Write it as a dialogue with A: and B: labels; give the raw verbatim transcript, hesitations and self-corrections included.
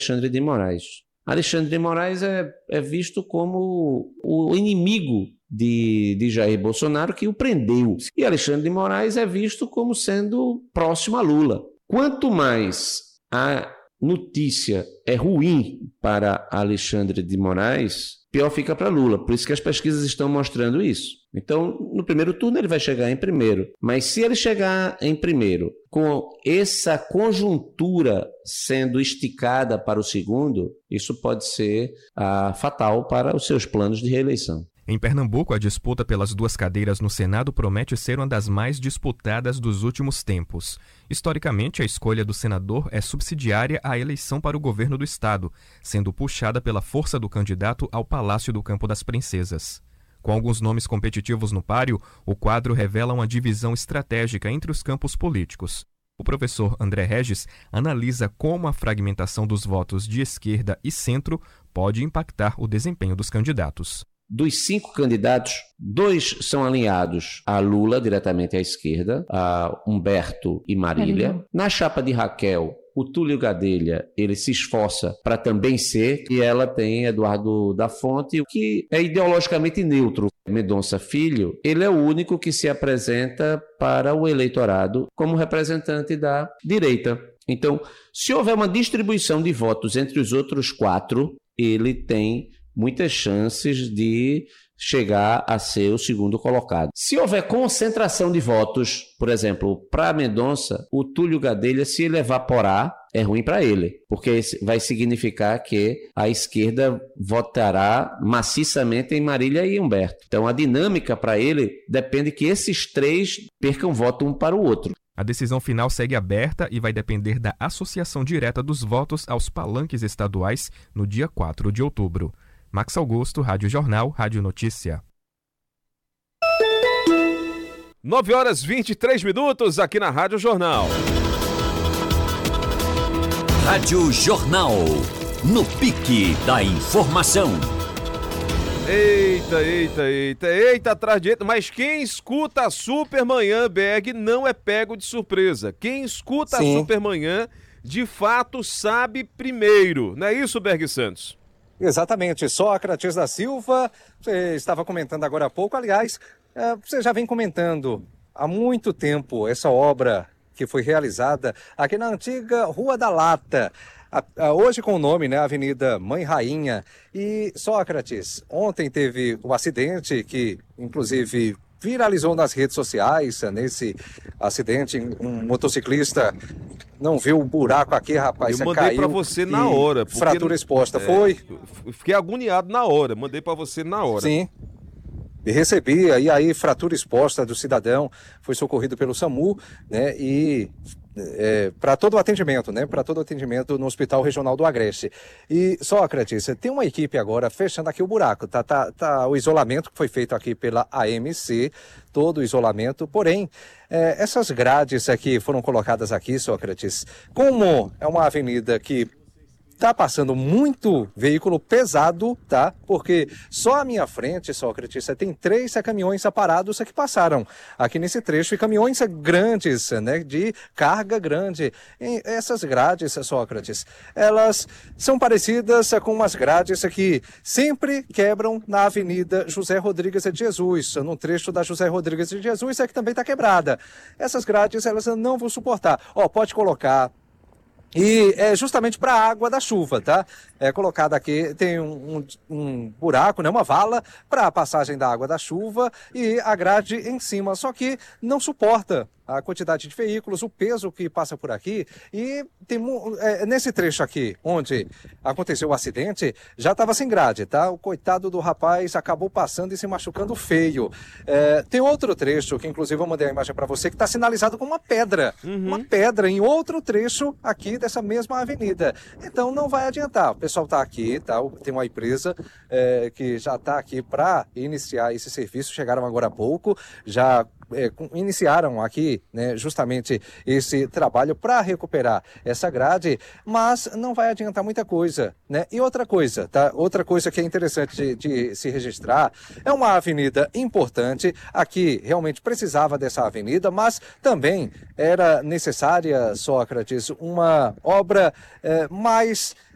A: Alexandre de Moraes. Alexandre de Moraes é, é visto como o inimigo de, de Jair Bolsonaro, que o prendeu. E Alexandre de Moraes é visto como sendo próximo a Lula. Quanto mais a notícia é ruim para Alexandre de Moraes, pior fica para Lula. Por isso que as pesquisas estão mostrando isso. Então, no primeiro turno ele vai chegar em primeiro. Mas se ele chegar em primeiro, com essa conjuntura sendo esticada para o segundo, isso pode ser ah, fatal para os seus planos de reeleição.
B: Em Pernambuco, a disputa pelas duas cadeiras no Senado promete ser uma das mais disputadas dos últimos tempos. Historicamente, a escolha do senador é subsidiária à eleição para o governo do estado, sendo puxada pela força do candidato ao Palácio do Campo das Princesas. Com alguns nomes competitivos no páreo, o quadro revela uma divisão estratégica entre os campos políticos. O professor André Regis analisa como a fragmentação dos votos de esquerda e centro pode impactar o desempenho dos candidatos.
A: Dos cinco candidatos, dois são alinhados a Lula, diretamente à esquerda, a Humberto e Marília. Uhum. Na chapa de Raquel, o Túlio Gadelha, ele se esforça para também ser, e ela tem Eduardo da Fonte, que é ideologicamente neutro. Mendonça Filho, ele é o único que se apresenta para o eleitorado como representante da direita. Então, se houver uma distribuição de votos entre os outros quatro, ele tem muitas chances de chegar a ser o segundo colocado. Se houver concentração de votos, por exemplo, para Mendonça, o Túlio Gadelha, se ele evaporar, é ruim para ele, porque vai significar que a esquerda votará maciçamente em Marília e Humberto. Então a dinâmica para ele depende que esses três percam voto um para o outro.
B: A decisão final segue aberta e vai depender da associação direta dos votos aos palanques estaduais no dia quatro de outubro. Max Augusto, Rádio Jornal, Rádio Notícia.
C: nove horas e vinte e três minutos aqui na Rádio Jornal.
D: Rádio Jornal, no pique da informação.
C: Eita, eita, eita, eita, atrás de eita. Mas quem escuta a Supermanhã, Berg, não é pego de surpresa. Quem escuta Sim. a Supermanhã, de fato, sabe primeiro. Não é isso, Berg Santos?
E: Exatamente. Sócrates da Silva, você estava comentando agora há pouco. Aliás, você já vem comentando há muito tempo essa obra que foi realizada aqui na antiga Rua da Lata. Hoje com o nome, né, Avenida Mãe Rainha. E Sócrates, ontem teve o um acidente que, inclusive, viralizou nas redes sociais. Nesse acidente, um motociclista não viu o buraco aqui, rapaz.
C: Eu mandei para você na hora.
E: Fratura exposta, é, foi?
C: Fiquei agoniado na hora, mandei para você na hora.
E: Sim. E recebi, e aí fratura exposta do cidadão, foi socorrido pelo SAMU, né, e é, para todo o atendimento, né, para todo o atendimento no Hospital Regional do Agreste. E, Sócrates, tem uma equipe agora fechando aqui o buraco, tá, tá, tá o isolamento que foi feito aqui pela A M C, todo o isolamento, porém, é, essas grades aqui foram colocadas aqui, Sócrates, como é uma avenida que tá passando muito veículo pesado, tá? Porque só à minha frente, Sócrates, tem três caminhões parados que passaram aqui nesse trecho, e caminhões grandes, né? De carga grande. E essas grades, Sócrates, elas são parecidas com umas grades que sempre quebram na Avenida José Rodrigues de Jesus, no trecho da José Rodrigues de Jesus, é que também está quebrada. Essas grades, elas não vão suportar. Ó, pode colocar. E é justamente para a água da chuva, tá? É colocado aqui, tem um, um, um buraco, né? Uma vala para a passagem da água da chuva e a grade em cima, só que não suporta a quantidade de veículos, o peso que passa por aqui. E tem, é, nesse trecho aqui, onde aconteceu o acidente, já estava sem grade, tá? O coitado do rapaz acabou passando e se machucando feio. É, tem outro trecho, que inclusive eu mandei a imagem para você, que está sinalizado com uma pedra. Uhum. Uma pedra em outro trecho aqui dessa mesma avenida. Então não vai adiantar. O pessoal está aqui, tá? Tem uma empresa é, que já está aqui para iniciar esse serviço. Chegaram agora há pouco, já é, iniciaram aqui, né, justamente esse trabalho para recuperar essa grade, mas não vai adiantar muita coisa, né? E outra coisa, tá? Outra coisa que é interessante de, de se registrar, é uma avenida importante. Aqui realmente precisava dessa avenida, mas também era necessária, Sócrates, uma obra é, mais